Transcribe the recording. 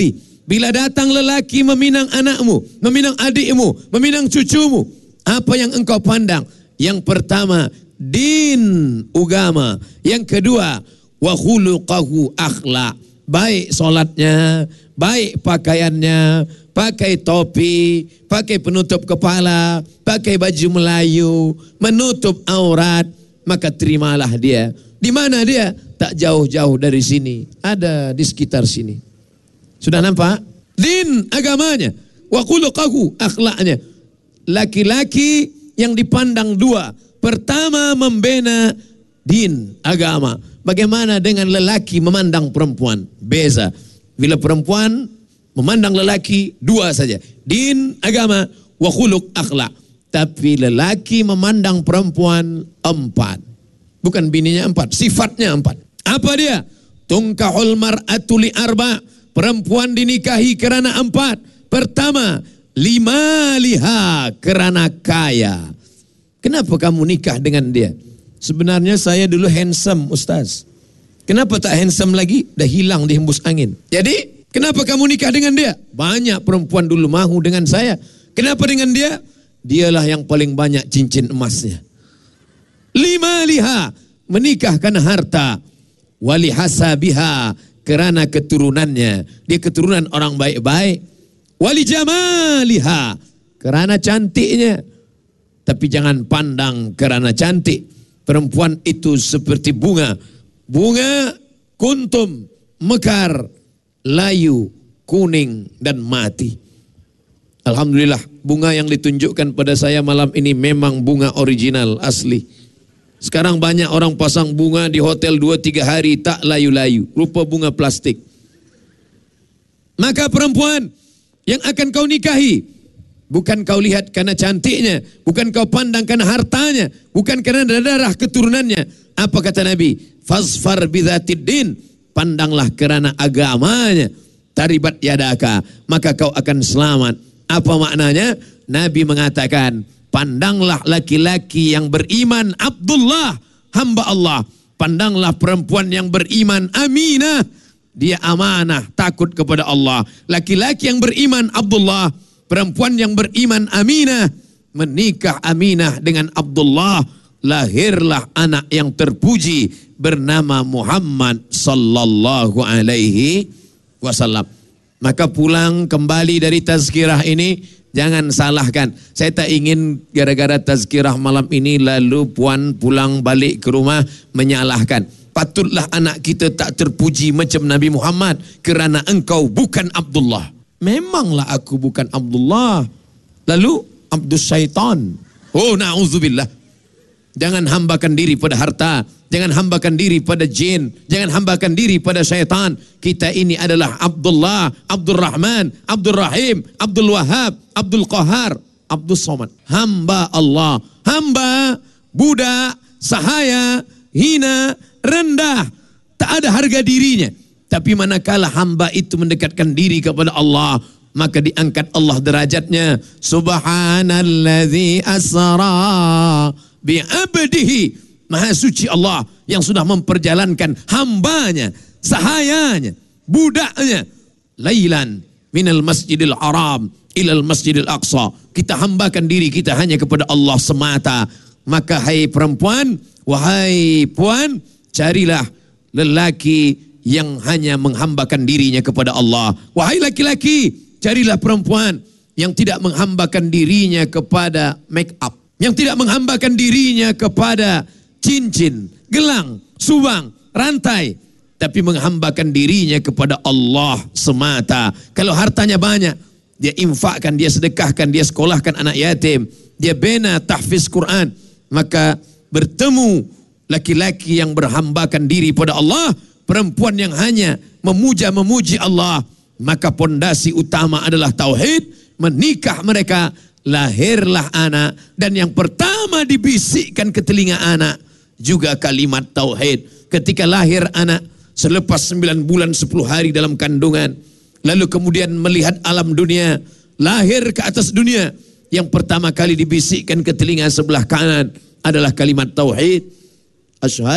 hati. Bila datang lelaki meminang anakmu, meminang adikmu, meminang cucumu, apa yang engkau pandang? Yang pertama, din, agama. Yang kedua, wa khuluqahu, akhlak. Baik solatnya, baik pakaiannya, pakai topi, pakai penutup kepala, pakai baju Melayu, menutup aurat, maka terimalah dia. Di mana dia? Tak jauh-jauh dari sini, ada di sekitar sini. Sudah nampak? Din, agamanya, wa khuluqahu, akhlaknya. Laki-laki yang dipandang dua. Pertama, membina din, agama. Bagaimana dengan lelaki memandang perempuan? Beza. Bila perempuan memandang lelaki, dua saja. Din, agama, wa khuluq, akhlak. Tapi lelaki memandang perempuan 4. Bukan bininya 4, sifatnya 4. Apa dia? Tungkahul mar'atu li arba'. Perempuan dinikahi kerana 4. Pertama, limaliha, kerana kaya. Kenapa kamu nikah dengan dia? Sebenarnya saya dulu handsome, Ustaz. Kenapa tak handsome lagi? Dah hilang dihembus angin. Jadi, kenapa kamu nikah dengan dia? Banyak perempuan dulu mahu dengan saya. Kenapa dengan dia? Dialah yang paling banyak cincin emasnya. Limaliha, menikah kerana harta. Walihasabiha, kerana keturunannya. Dia keturunan orang baik-baik. Walijamaliha, kerana cantiknya. Tapi jangan pandang kerana cantik. Perempuan itu seperti bunga. Bunga kuntum, mekar, layu, kuning dan mati. Alhamdulillah, bunga yang ditunjukkan pada saya malam ini memang bunga original, asli. Sekarang banyak orang pasang bunga di hotel 2-3 hari tak layu-layu, rupa bunga plastik. Maka perempuan yang akan kau nikahi, bukan kau lihat kerana cantiknya, bukan kau pandang kerana hartanya, bukan kerana darah keturunannya. Apa kata Nabi? Fasfar bidzatid din, pandanglah kerana agamanya. Taribat yadaka, maka kau akan selamat. Apa maknanya? Nabi mengatakan, pandanglah laki-laki yang beriman, Abdullah, hamba Allah. Pandanglah perempuan yang beriman, Aminah, dia amanah, takut kepada Allah. Laki-laki yang beriman, Abdullah. Perempuan yang beriman, Aminah, menikah Aminah dengan Abdullah, lahirlah anak yang terpuji bernama Muhammad sallallahu alaihi wasallam. Maka pulang kembali dari tazkirah ini, jangan salahkan. Saya tak ingin gara-gara tazkirah malam ini lalu puan pulang balik ke rumah menyalahkan. Patutlah anak kita tak terpuji macam Nabi Muhammad kerana engkau bukan Abdullah. Memanglah aku bukan Abdullah. Lalu Abdus Syaitan. Oh, na'udzubillah. Jangan hambakan diri pada harta, jangan hambakan diri pada jin, jangan hambakan diri pada syaitan. Kita ini adalah Abdullah, Abdul Rahman, Abdul Rahim, Abdul Wahab, Abdul Qahar, Abdul Somad. Hamba Allah, hamba, budak, sahaya, hina, rendah, tak ada harga dirinya. Tapi manakala hamba itu mendekatkan diri kepada Allah, maka diangkat Allah derajatnya. Subhanalladzi asra bi'abdihi, maha suci Allah yang sudah memperjalankan hambanya, sahayanya, budaknya, lailan minal masjidil haram ilal masjidil aqsa. Kita hambakan diri kita hanya kepada Allah semata. Maka hai perempuan, wahai puan, carilah lelaki yang hanya menghambakan dirinya kepada Allah. Wahai laki-laki, carilah perempuan yang tidak menghambakan dirinya kepada make up, yang tidak menghambakan dirinya kepada cincin, gelang, subang, rantai, tapi menghambakan dirinya kepada Allah semata. Kalau hartanya banyak, dia infakkan, dia sedekahkan, dia sekolahkan anak yatim, dia bina tahfiz Quran, maka bertemu laki-laki yang berhambakan diri pada Allah, perempuan yang hanya memuja-memuji Allah, maka pondasi utama adalah tauhid. Menikah mereka, lahirlah anak, dan yang pertama dibisikkan ke telinga anak juga kalimat tauhid. Ketika lahir anak, selepas 9 bulan 10 hari dalam kandungan, lalu kemudian melihat alam dunia, lahir ke atas dunia, yang pertama kali dibisikkan ke telinga sebelah kanan adalah kalimat tauhid. Asyhadu